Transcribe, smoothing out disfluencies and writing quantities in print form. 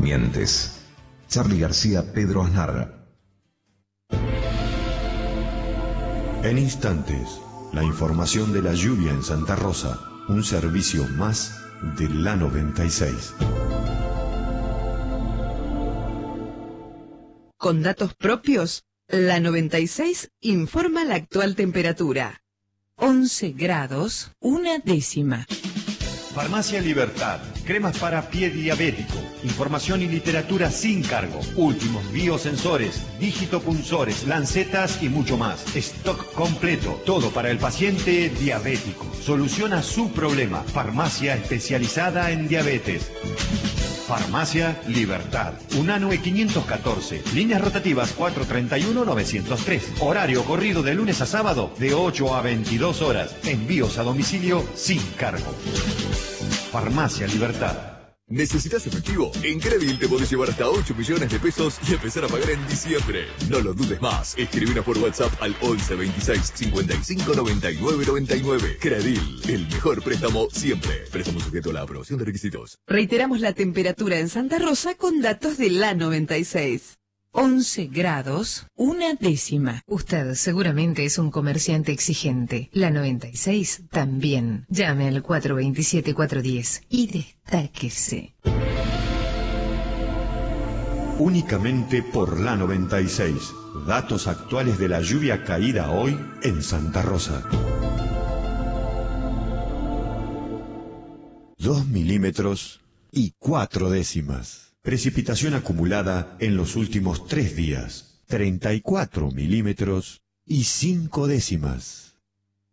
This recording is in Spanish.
Mientes. Charly García, Pedro Aznar. En instantes, la información de la lluvia en Santa Rosa, un servicio más de la 96. Con datos propios, la 96 informa la actual temperatura. 11 grados, 1/10. Farmacia Libertad, cremas para pie diabético, información y literatura sin cargo, últimos biosensores, digitopunzores, lancetas y mucho más. Stock completo, todo para el paciente diabético. Soluciona su problema. Farmacia especializada en diabetes. Farmacia Libertad, Unanue 514, líneas rotativas 431-903, horario corrido de lunes a sábado de 8 a 22 horas, envíos a domicilio sin cargo. Farmacia Libertad. ¿Necesitas efectivo? En Credil te podés llevar hasta 8 millones de pesos y empezar a pagar en diciembre. No lo dudes más. Escribinos por WhatsApp al 11 26 55 99 99. Credil, el mejor préstamo siempre. Préstamo sujeto a la aprobación de requisitos. Reiteramos la temperatura en Santa Rosa con datos de la 96. 11 grados, 1/10. Usted seguramente es un comerciante exigente. La 96 también. Llame al 427-410 y destáquese. Únicamente por la 96. Datos actuales de la lluvia caída hoy en Santa Rosa. 2 milímetros y 4 décimas. Precipitación acumulada en los últimos 3 días. 34 milímetros y 5 décimas.